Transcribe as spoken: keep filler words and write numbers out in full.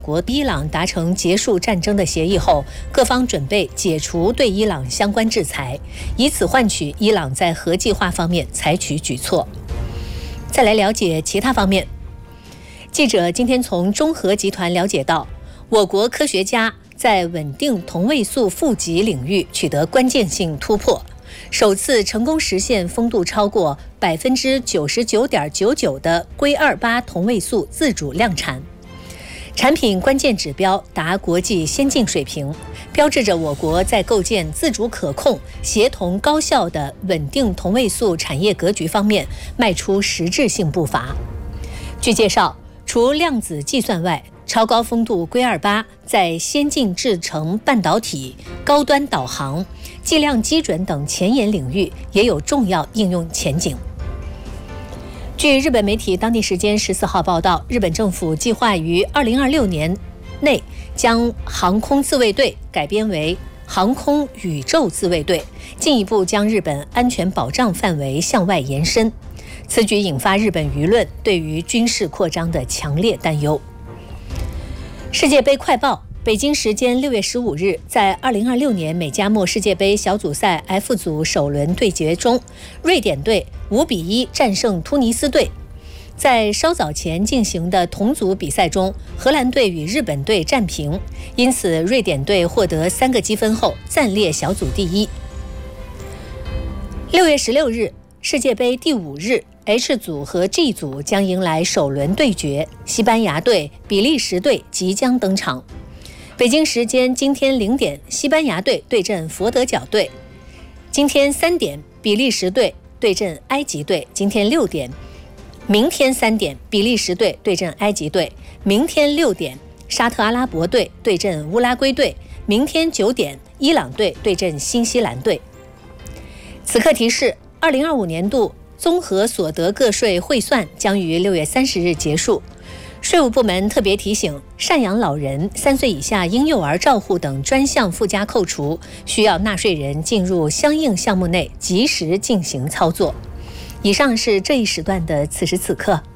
国伊朗达成结束战争的协议后，各方准备解除对伊朗相关制裁，以此换取伊朗在核计划方面采取举措。再来了解其他方面。记者今天从中核集团了解到，我国科学家在稳定同位素负极领域取得关键性突破，首次成功实现风度超过百分之九十九点九九的硅二八同位素自主量产。产品关键指标达国际先进水平，标志着我国在构建自主可控、协同高效的稳定同位素产业格局方面迈出实质性步伐。据介绍，除量子计算外，超高风度硅二八在先进制程半导体、高端导航、计量基准等前沿领域也有重要应用前景。据日本媒体当地时间十四号报道，日本政府计划于二零二六年内将航空自卫队改编为航空宇宙自卫队，进一步将日本安全保障范围向外延伸。此举引发日本舆论对于军事扩张的强烈担忧。世界杯快报，北京时间六月十五日，在二零二六年美加墨世界杯小组赛 F 组首轮对决中，瑞典队五比一战胜突尼斯队。在稍早前进行的同组比赛中，荷兰队与日本队战平，因此瑞典队获得三个积分后暂列小组第一。六月十六日，世界杯第五日 H 组和 G 组将迎来首轮对决，西班牙队、比利时队即将登场。北京时间今天零点，西班牙队对阵佛得角队；今天三点，比利时队对阵埃及队；今天六点，明天三点，比利时队对阵埃及队；明天六点，沙特阿拉伯队对阵乌拉圭队；明天九点，伊朗队对阵新西兰队。此刻提示：二零二五年度综合所得个税汇算将于六月三十日结束。税务部门特别提醒，赡养老人、三岁以下婴幼儿照护等专项附加扣除，需要纳税人进入相应项目内及时进行操作。以上是这一时段的此时此刻。